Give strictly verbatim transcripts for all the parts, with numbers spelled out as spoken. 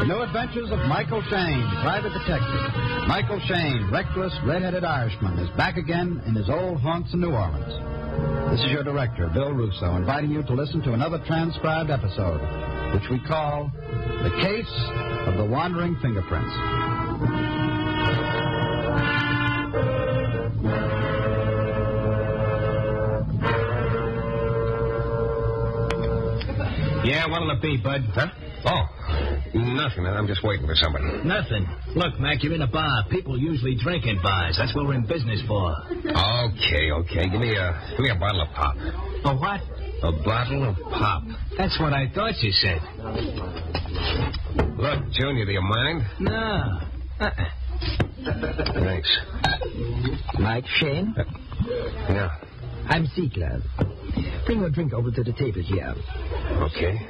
New Adventures of Michael Shayne, Private Detective. Michael Shayne, reckless, red-headed Irishman, is back again in his old haunts in New Orleans. This is your director, Bill Russo, inviting you to listen to another transcribed episode, which we call The Case of the Wandering Fingerprints. Yeah, what'll it be, Bud? Huh? Oh, nothing. I'm just waiting for somebody. Nothing. Look, Mac, you're in a bar. People usually drink in bars. That's what we're in business for. Okay, okay. Give me a give me a bottle of pop. A what? A bottle of pop. That's what I thought you said. Look, Junior, do you mind? No. Uh-uh. Thanks. Mike Shayne? Uh, yeah. I'm Ziegler. Bring your drink over to the table here. Okay.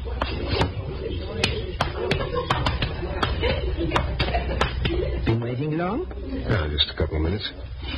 Been waiting long? Uh, just a couple of minutes.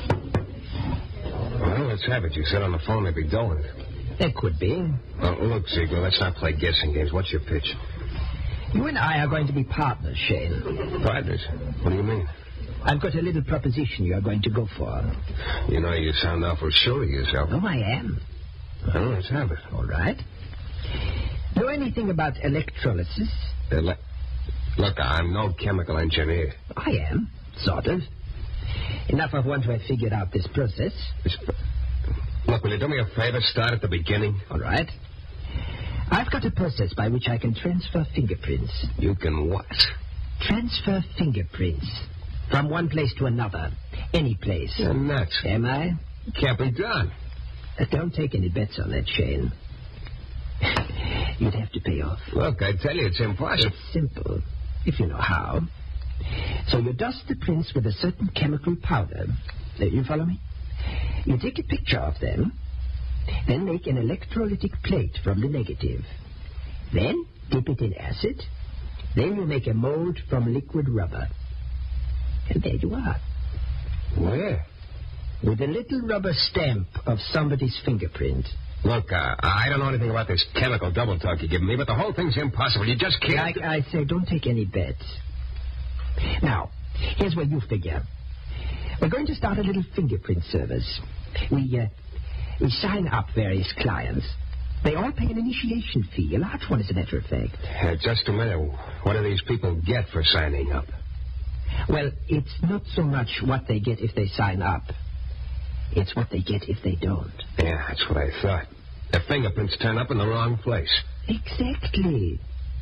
Well, let's have it. You said on the phone they'd be doing it. There could be. Well, look, Ziegler, let's not play guessing games. What's your pitch? You and I are going to be partners, Shayne. Partners? What do you mean? I've got a little proposition you are going to go for. You know, you sound awful sure of yourself. Oh, I am. Well, let's have it. All right. Know anything about electrolysis? Ele- Look, I'm no chemical engineer. I am, sort of. Enough of one to have figured out this process. This pro- Look, will you do me a favor? Start at the beginning. All right. I've got a process by which I can transfer fingerprints. You can what? Transfer fingerprints. From one place to another. Any place. You're nuts. Am I? Can't be done. Uh, don't take any bets on that, Shayne. You'd have to pay off. Look, I tell you, it's impossible. It's simple, if you know how. So you dust the prints with a certain chemical powder. Uh, you follow me? You take a picture of them, then make an electrolytic plate from the negative. Then dip it in acid. Then you make a mold from liquid rubber. And there you are. Where? With a little rubber stamp of somebody's fingerprint. Look, uh, I don't know anything about this chemical double talk you're giving me, but the whole thing's impossible. You just can't... Like I say, don't take any bets. Now, here's where you figure. We're going to start a little fingerprint service. We, uh, we sign up various clients. They all pay an initiation fee, a large one, as a matter of fact. Uh, just a minute. What do these people get for signing up? Well, it's not so much what they get if they sign up. It's what they get if they don't. Yeah, that's what I thought. The fingerprints turn up in the wrong place. Exactly.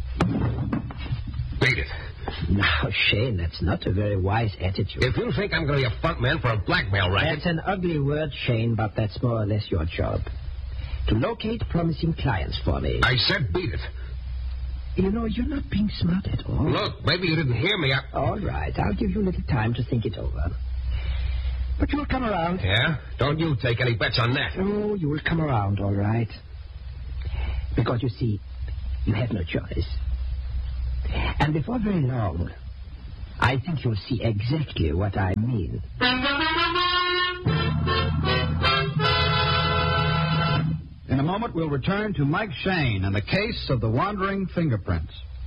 Beat it. Now, Shayne, that's not a very wise attitude. If you think I'm going to be a front man for a blackmail racket... That's an ugly word, Shayne, but that's more or less your job. To locate promising clients for me. I said beat it. You know, you're not being smart at all. Look, maybe you didn't hear me. I... All right, I'll give you a little time to think it over. But you'll come around. Yeah? Don't you take any bets on that. Oh, you'll come around, all right. Because, you see, you have no choice. And before very long, I think you'll see exactly what I mean. In a moment, we'll return to Mike Shayne and the case of the wandering fingerprints.